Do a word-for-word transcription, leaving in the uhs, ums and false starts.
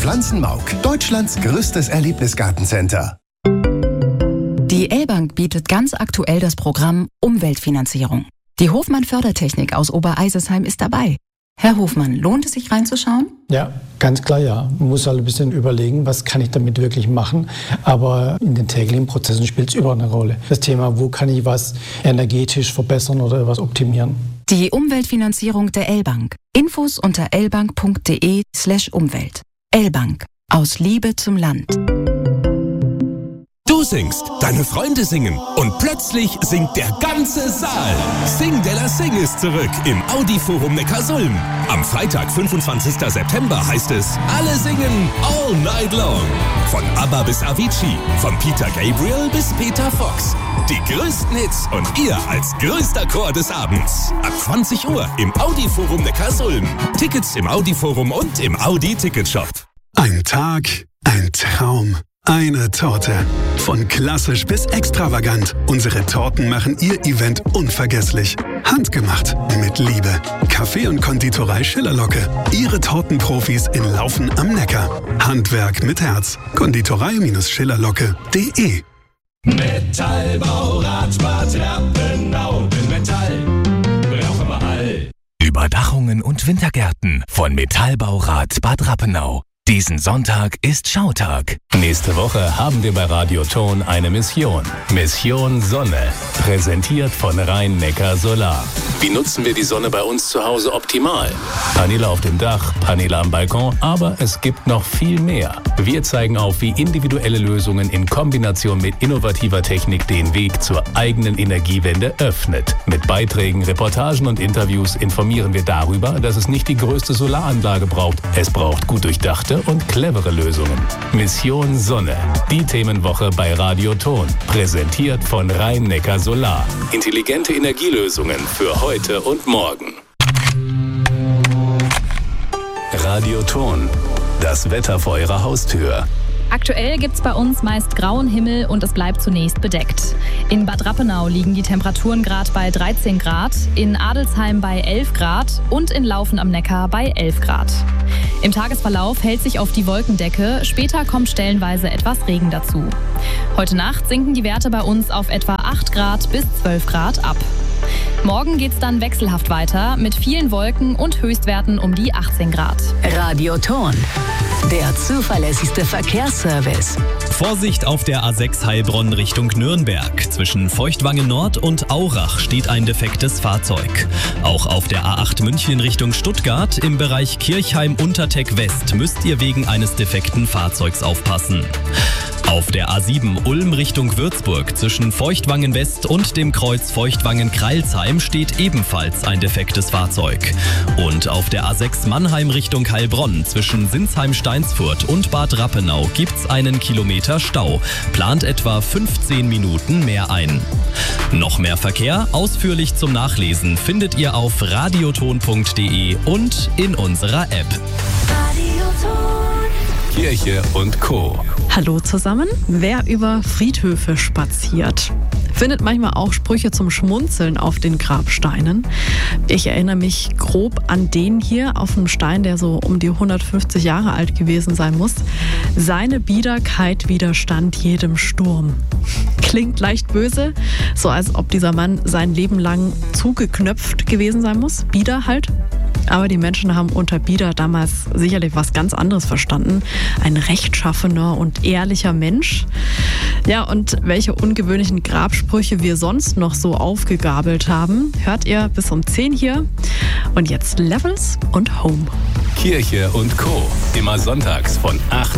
Schanzenmauk, Deutschlands größtes Erlebnisgartencenter. Die L-Bank bietet ganz aktuell das Programm Umweltfinanzierung. Die Hofmann Fördertechnik aus Obereisesheim ist dabei. Herr Hofmann, lohnt es sich reinzuschauen? Ja, ganz klar ja. Man muss halt ein bisschen überlegen, was kann ich damit wirklich machen. Aber in den täglichen Prozessen spielt es überall eine Rolle. Das Thema, wo kann ich was energetisch verbessern oder was optimieren. Die Umweltfinanzierung der L-Bank. Infos unter lbank.de slash Umwelt. L-Bank. Aus Liebe zum Land. Du singst, deine Freunde singen und plötzlich singt der ganze Saal. Sing de la Sing ist zurück im Audi-Forum Neckarsulm. Am Freitag, fünfundzwanzigsten September heißt es Alle singen all night long. Von ABBA bis Avicii, von Peter Gabriel bis Peter Fox. Die größten Hits und ihr als größter Chor des Abends. Ab zwanzig Uhr im Audi-Forum Neckarsulm. Tickets im Audi-Forum und im Audi-Ticketshop. Ein Tag, ein Traum. Eine Torte. Von klassisch bis extravagant. Unsere Torten machen Ihr Event unvergesslich. Handgemacht. Mit Liebe. Kaffee und Konditorei Schillerlocke. Ihre Tortenprofis in Laufen am Neckar. Handwerk mit Herz. Konditorei Schillerlocke punkt de. Metallbau, Radbad, Rappenau. Metall brauchen wir all. Überdachungen und Wintergärten von Metallbaurat Bad Rappenau. Diesen Sonntag ist Schautag. Nächste Woche haben wir bei Radioton eine Mission. Mission Sonne. Präsentiert von Rhein-Neckar Solar. Wie nutzen wir die Sonne bei uns zu Hause optimal? Paneele auf dem Dach, Paneele am Balkon, aber es gibt noch viel mehr. Wir zeigen auf, wie individuelle Lösungen in Kombination mit innovativer Technik den Weg zur eigenen Energiewende öffnet. Mit Beiträgen, Reportagen und Interviews informieren wir darüber, dass es nicht die größte Solaranlage braucht. Es braucht gut durchdachte und clevere Lösungen. Mission Sonne. Die Themenwoche bei Radioton. Präsentiert von Rhein-Neckar Solar. Intelligente Energielösungen für heute und morgen. Radioton. Das Wetter vor Ihrer Haustür. Aktuell gibt es bei uns meist grauen Himmel und es bleibt zunächst bedeckt. In Bad Rappenau liegen die Temperaturen gerade bei dreizehn Grad, in Adelsheim bei elf Grad und in Laufen am Neckar bei elf Grad. Im Tagesverlauf hält sich auf die Wolkendecke, später kommt stellenweise etwas Regen dazu. Heute Nacht sinken die Werte bei uns auf etwa acht Grad bis zwölf Grad ab. Morgen geht's dann wechselhaft weiter mit vielen Wolken und Höchstwerten um die achtzehn Grad. Radioton, der zuverlässigste Verkehrsservice. Vorsicht auf der A sechs Heilbronn Richtung Nürnberg. Zwischen Feuchtwangen Nord und Aurach steht ein defektes Fahrzeug. Auch auf der A acht München Richtung Stuttgart im Bereich Kirchheim-Unterteck West müsst ihr wegen eines defekten Fahrzeugs aufpassen. Auf der A sieben Ulm Richtung Würzburg zwischen Feuchtwangen West und dem Kreuz Feuchtwangen-Kreilsheim steht ebenfalls ein defektes Fahrzeug. Und auf der A sechs Mannheim Richtung Heilbronn zwischen Sinsheim-Steinsfurt und Bad Rappenau gibt's einen Kilometer Stau. Plant etwa fünfzehn Minuten mehr ein. Noch mehr Verkehr, ausführlich zum Nachlesen, findet ihr auf radioton punkt de und in unserer App. Kirche und Co. Hallo zusammen. Wer über Friedhöfe spaziert, findet manchmal auch Sprüche zum Schmunzeln auf den Grabsteinen. Ich erinnere mich grob an den hier auf dem Stein, der so um die hundertfünfzig Jahre alt gewesen sein muss. Seine Biederkeit widerstand jedem Sturm. Klingt leicht böse, so als ob dieser Mann sein Leben lang zugeknöpft gewesen sein muss. Bieder halt. Aber die Menschen haben unter Bieder damals sicherlich was ganz anderes verstanden. Ein rechtschaffener und ehrlicher Mensch. Ja, und welche ungewöhnlichen Grabsprüche wir sonst noch so aufgegabelt haben, hört ihr bis um zehn hier. Und jetzt Levels und Home. Kirche und Co. Immer sonntags von acht